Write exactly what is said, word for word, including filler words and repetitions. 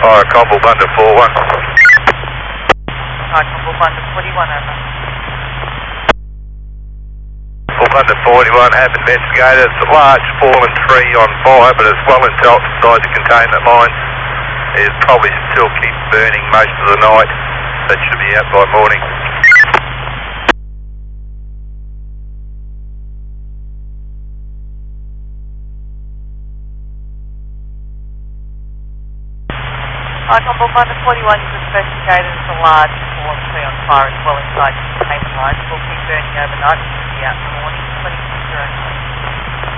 Alright, Combo Thunder four one. Alright, Combo Thunder forty-one, over. Combo Thunder forty-one, have investigated. It's a large fallen tree on fire, but it's well inside the containment line. It'll probably still keep burning most of the night. That should be out by morning. Alright, Combo Thunder forty-one, you've investigated. It's a large fallen tree on fire. It's well inside the containment line. It will keep burning overnight. It should be out in the morning. twenty-six zero.